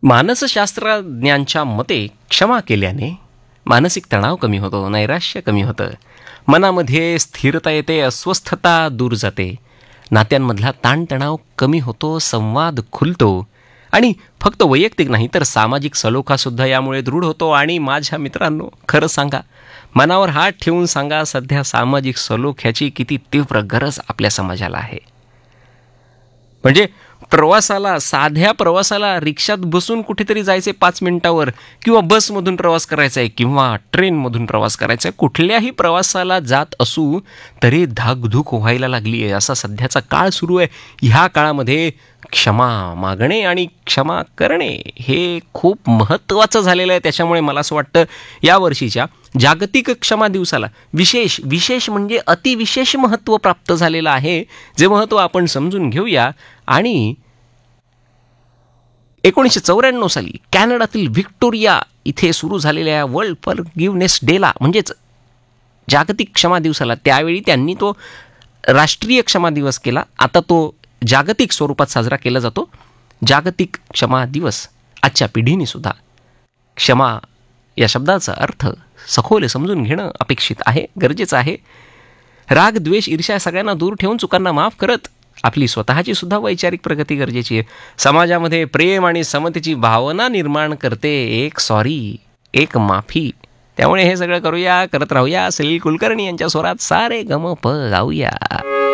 मानसशास्त्रज्ञांच्या मते क्षमा केल्याने मानसिक तणाव कमी होतो, नैराश्य कमी होतं, मनामध्ये स्थिरता येते, अस्वस्थता दूर जाते, नात्यांमधला ताणतणाव कमी होतो, संवाद खुलतो आणि फक्त वैयक्तिक नाही तर सामाजिक सलोखासुद्धा यामुळे दृढ होतो. आणि माझ्या मित्रांनो, खरं सांगा, मनावर हात ठेवून सांगा, सध्या सामाजिक सलोख्याची किती तीव्र गरज आपल्या समाजाला आहे. म्हणजे प्रवासाला, साध्या प्रवासाला रिक्षात बसून कुठेतरी जायचे 5 मिनिटावर, किंवा बसमधून प्रवास करायचा आहे, किंवा ट्रेनमधून प्रवास करायचा आहे, कुठल्याही प्रवासाला जात असू तरी धाकधूक व्हायला लागली आहे. असा सध्याचा काळ सुरू आहे. ह्या काळामध्ये क्षमा मागणे आणि क्षमा करणे हे खूप महत्त्वाचं झालेलं आहे. त्याच्यामुळे मला असं वाटतं यावर्षीच्या जागतिक क्षमा दिवसाला विशेष म्हणजे अतिविशेष महत्त्व प्राप्त झालेलं आहे. जे महत्त्व आपण समजून घेऊया. आणि 1994 साली कॅनडातील व्हिक्टोरिया इथे सुरू झालेल्या वर्ल्ड फॉरगिव्हनेस डेला, म्हणजेच जागतिक क्षमा दिवसाला, त्यावेळी त्यांनी तो राष्ट्रीय क्षमा दिवस केला. आता तो जागतिक स्वरूपात साजरा केला जातो. जागतिक क्षमा दिवस. आजच्या पिढीने सुद्धा क्षमा या शब्दाचा अर्थ सखोल समजून घेणं अपेक्षित आहे, गरजेचं आहे. राग, द्वेष, ईर्ष्या सगळ्यांना दूर ठेवून चुकांना माफ करत आपली स्वतःची सुद्धा वैचारिक प्रगती गरजेची आहे. समाजामध्ये प्रेम आणि समतेची भावना निर्माण करते एक सॉरी, एक माफी. त्यामुळे हे सगळं करत राहूया. सलील कुलकर्णी यांच्या स्वरात सारे गम प गाऊया.